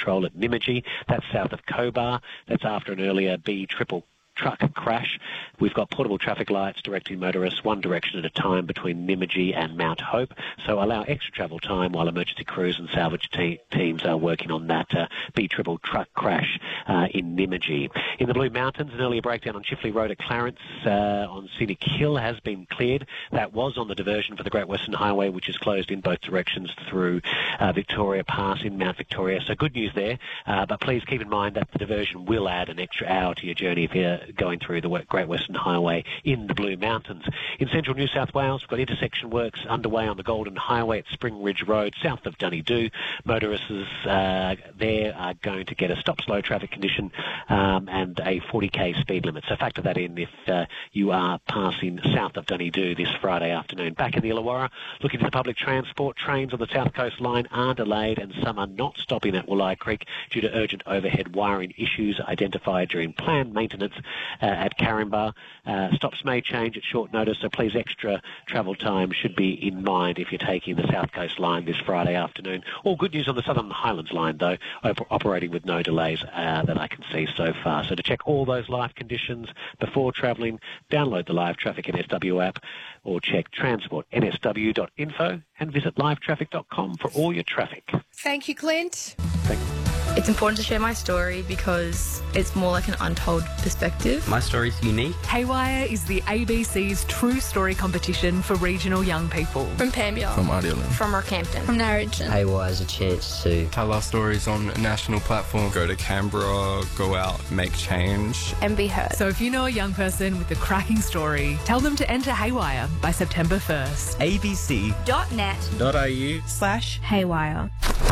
control at Nymagee. That's south of Cobar. That's after an earlier B triple truck crash. We've got portable traffic lights directing motorists one direction at a time between Nymagee and Mount Hope, so allow extra travel time while emergency crews and salvage teams are working on that B triple truck crash in Nymagee. In the Blue Mountains, an earlier breakdown on Chifley Road at Clarence on Scenic Hill has been cleared. That was on the diversion for the Great Western Highway, which is closed in both directions through Victoria Pass in Mount Victoria. So good news there, but please keep in mind that the diversion will add an extra hour to your journey if you're going through the Great Western Highway in the Blue Mountains. In central New South Wales, we've got intersection works underway on the Golden Highway at Spring Ridge Road, south of Dunedoo. Motorists there are going to get a stop-slow traffic condition and a 40k speed limit. So factor that in if you are passing south of Dunedoo this Friday afternoon. Back in the Illawarra, looking at the public transport, trains on the South Coast Line are delayed and some are not stopping at Woollai Creek due to urgent overhead wiring issues identified during planned maintenance at Caringbah. Stops may change at short notice, so please extra travel time should be in mind if you're taking the South Coast Line this Friday afternoon. All good news on the Southern Highlands Line, though, operating with no delays that I can see so far. So to check all those live conditions before travelling, download the Live Traffic NSW app or check transportnsw.info and visit livetraffic.com for all your traffic. Thank you, Clint. Thank you. It's important to share my story because it's more like an untold perspective. My story's unique. Haywire is the ABC's True Story competition for regional young people. From Pambia. From Idealand. From Rockhampton. From Narrogin. Haywire is a chance to tell our stories on a national platform. Go to Canberra, go out, make change. And be heard. So if you know a young person with a cracking story, tell them to enter Haywire by September 1st. abc.net.au/Haywire.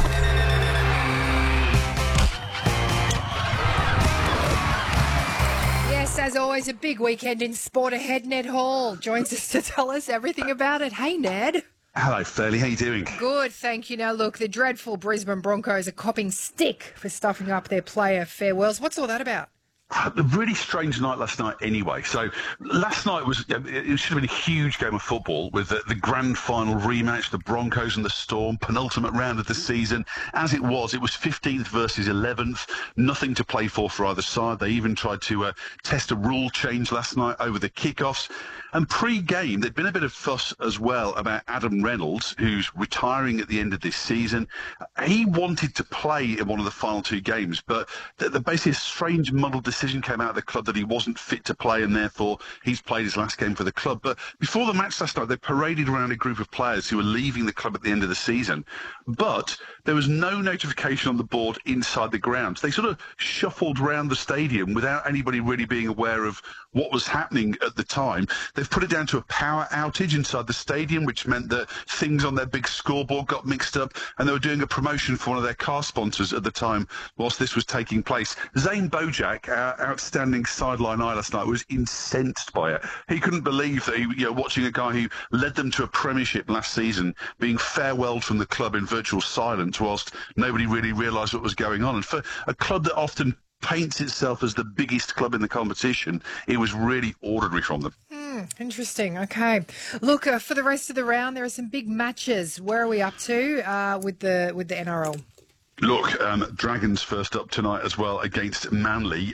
As always, a big weekend in sport ahead. Ned Hall joins us to tell us everything about it. Hey, Ned. Hello, Fairley. How you doing? Good, thank you. Now, look, the dreadful Brisbane Broncos are copping stick for stuffing up their player farewells. What's all that about? A really strange night last night anyway. So last night it should have been a huge game of football with the grand final rematch, the Broncos and the Storm, penultimate round of the season. As it was 15th versus 11th, nothing to play for either side. They even tried to test a rule change last night over the kickoffs. And pre-game, there'd been a bit of fuss as well about Adam Reynolds, who's retiring at the end of this season. He wanted to play in one of the final two games, but basically a strange muddled decision came out of the club that he wasn't fit to play, and therefore he's played his last game for the club. But before the match last night, they paraded around a group of players who were leaving the club at the end of the season. But there was no notification on the board inside the grounds. They sort of shuffled around the stadium without anybody really being aware of what was happening at the time. They've put it down to a power outage inside the stadium, which meant that things on their big scoreboard got mixed up, and they were doing a promotion for one of their car sponsors at the time whilst this was taking place. Zane Bojack, our outstanding sideline eye last night, was incensed by it. He couldn't believe that watching a guy who led them to a premiership last season being farewelled from the club in virtual silence whilst nobody really realised what was going on. And for a club that often paints itself as the biggest club in the competition, it was really ordinary from them. Interesting. Okay. Look, for the rest of the round, there are some big matches. Where are we up to with the NRL? Look, Dragons first up tonight as well against Manly.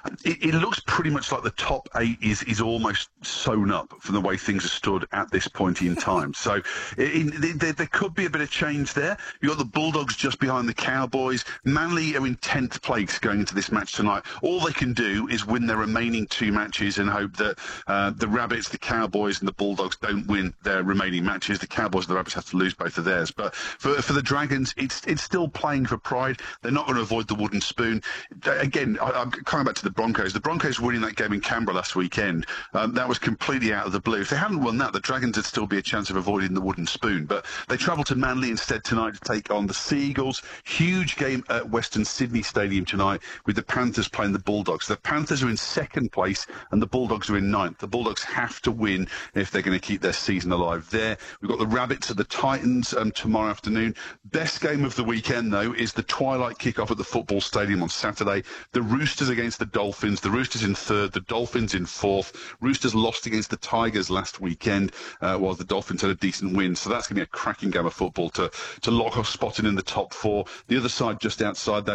It looks pretty much like the top 8 is almost sewn up from the way things are stood at this point in time. So there could be a bit of change there. You've got the Bulldogs just behind the Cowboys. Manly are in 10th place going into this match tonight. All they can do is win their remaining 2 matches and hope that the Rabbits, the Cowboys and the Bulldogs don't win their remaining matches. The Cowboys and the Rabbits have to lose both of theirs. But for the Dragons, it's still playing for pride. They're not going to avoid the wooden spoon. Again, I'm coming back to the Broncos. The Broncos winning that game in Canberra last weekend, that was completely out of the blue. If they hadn't won that, the Dragons would still be a chance of avoiding the wooden spoon. But they travel to Manly instead tonight to take on the Seagulls. Huge game at Western Sydney Stadium tonight with the Panthers playing the Bulldogs. The Panthers are in 2nd place and the Bulldogs are in 9th. The Bulldogs have to win if they're going to keep their season alive there. We've got the Rabbits at the Titans tomorrow afternoon. Best game of the weekend, though, is the twilight kickoff at the football stadium on Saturday. The Roosters against the Dolphins. The Roosters in 3rd, the Dolphins in 4th. Roosters lost against the Tigers last weekend, while the Dolphins had a decent win. So that's going to be a cracking game of football to lock off spotting in the top 4. The other side just outside that,